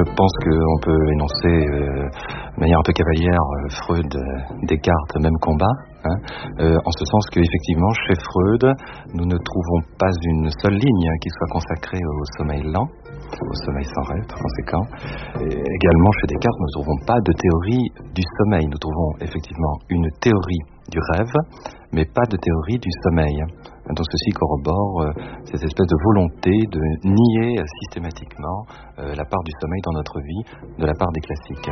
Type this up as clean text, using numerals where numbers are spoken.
pense qu'on peut énoncer de manière un peu cavalière Freud, Descartes, même combat, en ce sens qu'effectivement, chez Freud, nous ne trouvons pas une seule ligne qui soit consacrée au sommeil lent, au sommeil sans rêve par conséquent. Et également chez Descartes, nous ne trouvons pas de théorie du sommeil. Nous trouvons effectivement une théorie du rêve, mais pas de théorie du sommeil. Donc ceci corrobore cette espèce de volonté de nier systématiquement la part du sommeil dans notre vie de la part des classiques.